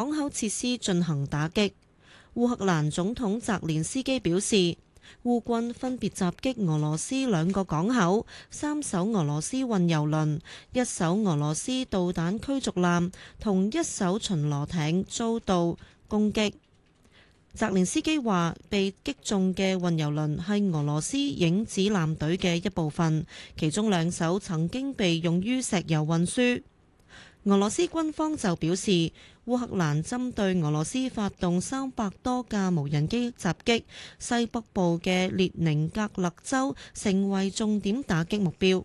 港口設施進行打擊。烏克蘭總統澤連斯基表示，烏軍分別襲擊俄羅斯2個港口、3艘俄羅斯運油輪、1艘俄羅斯導彈驅逐艦同1艘巡邏艇遭到攻擊。澤連斯基話，被擊中嘅運油輪係俄羅斯影子艦隊嘅一部分，其中2艘曾經被用於石油運輸。俄羅斯軍方就表示，烏克蘭針對俄羅斯發動300多架無人機襲擊，西北部嘅列寧格勒州成為重點打擊目標。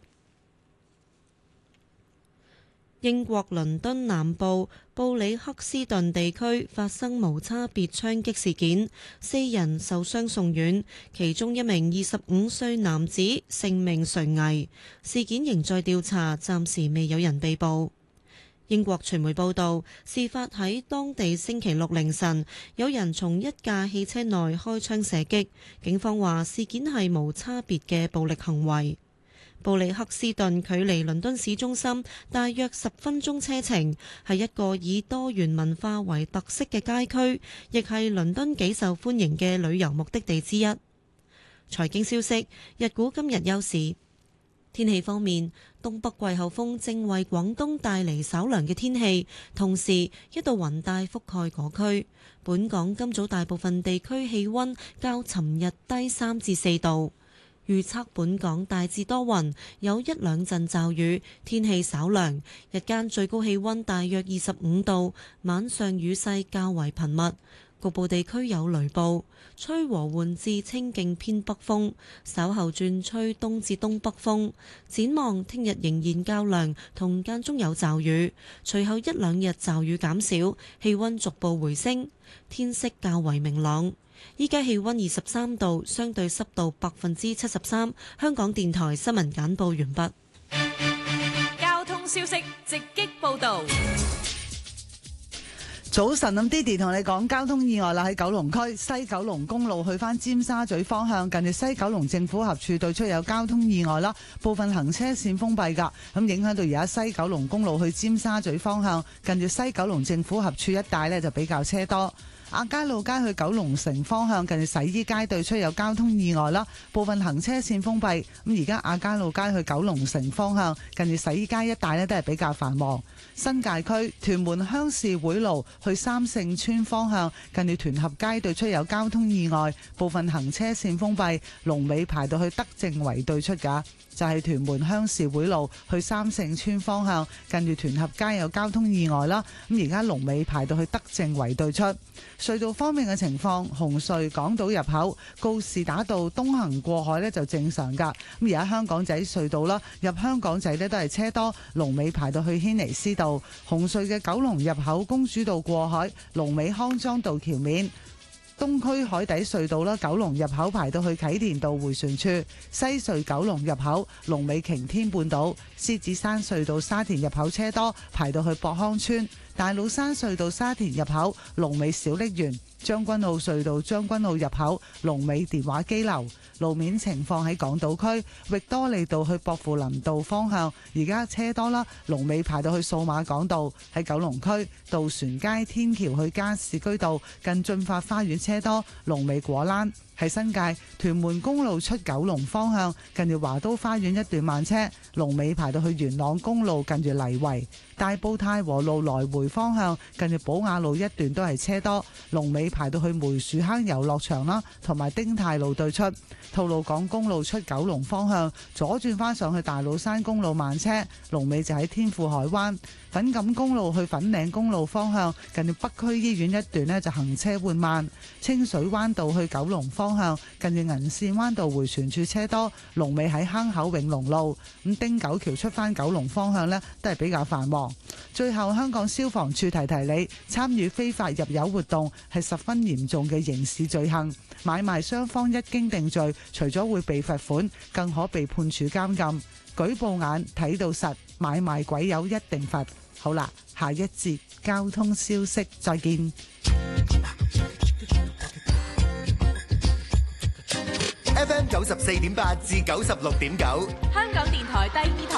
英國倫敦南部布里克斯頓地區發生無差別槍擊事件，4人受傷送院，其中1名25歲男子性命垂危。事件仍在調查，暫時未有人被捕。英國傳媒報道，事發喺當地星期六凌晨，有人從一架汽車內開槍射擊。警方話事件係無差別嘅暴力行為。布里克斯頓距離倫敦市中心大約10分鐘車程，係一個以多元文化為特色嘅街區，亦係倫敦幾受歡迎嘅旅遊目的地之一。財經消息，日股今日休市。天氣方面，東北季候風正為廣東帶嚟稍涼嘅天氣，同時一道雲帶覆蓋嗰區。本港今早大部分地區氣溫較尋日低3至4度。預測本港大致多雲，有1、2陣驟雨，天氣稍涼，日間最高氣溫大約25度，晚上雨勢較為頻密，局部地區有雷暴，吹和緩至清勁偏北風，稍後轉吹東至東北風。展望聽日仍然較涼，同間中有驟雨，隨後1、2日驟雨減少，氣溫逐步回升，天色較為明朗。依家氣溫23度，相對濕度73%。香港電台新聞簡報完畢。 交通消息直擊報道。 早晨，咁 Didi 同你講交通意外啦，喺九龍區西九龍公路去返尖沙咀方向，近住西九龍政府合署對出有交通意外啦，部分行車線封閉㗎，咁影響到而家西九龍公路去尖沙咀方向，近住西九龍政府合署一帶呢就比較車多。亞皆老街去九龍城方向，近住洗衣街對出有交通意外啦，部分行車線封閉。咁而家亞皆老街去九龍城方向，近住洗衣街一帶呢都係比較繁忙。新界區屯門鄉事會路去三聖村方向，近住屯合街對出有交通意外，部分行車線封閉，龍尾排到去德政圍對出㗎。就係屯門鄉事會路去三聖村方向，近住屯合街有交通意外啦。咁而家龍尾排到去德政圍對出。隧道方面嘅情況，紅隧港島入口告士打道東行過海呢就正常㗎。咁而家香港仔隧道啦，入香港仔呢都係車多，龍尾排到去軒尼詩道。紅隧嘅九龍入口公主道過海，龍尾康莊道橋面。東區海底隧道啦，九龍入口排到去啟田道迴旋處；西隧九龍入口龍尾擎天半島；獅子山隧道沙田入口車多，排到去博康村；大老山隧道沙田入口龍尾小瀝源；將軍澳隧道將軍澳入口龍尾電話機樓。路面情況喺港島區域多利道去薄扶林道方向，而家車多啦，龍尾排到去數碼港道。喺九龍區渡船街天橋去加士居道近駿發花園車多，龍尾果欄。喺新界屯門公路出九龍方向，近住華都花園一段慢車，龍尾排到去元朗公路近住泥圍。大埔太和路來回方向，近住寶雅路一段都係車多，龍尾排到去梅樹坑遊樂場啦，同埋丁太路對出。吐露港公路出九龍方向，左轉返上去大老山公路慢車，龍尾就喺天富海灣。粉錦公路去粉嶺公路方向，近住北區醫院一段呢就行車緩慢。清水灣道去九龍方向，近住銀線灣道迴旋處車多，龍尾喺坑口永隆路。咁汀九橋出返九龍方向呢都係比較繁忙。最後，香港消防處提提你，參與非法入油活動係十分嚴重嘅刑事罪行，買賣雙方一經定罪，除咗會被罰款，更可被判處監禁。舉報眼睇到實，買賣鬼友一定罰。好啦，下一節交通消息，再見。 FM 94.8至96.9， 香港電台第2台。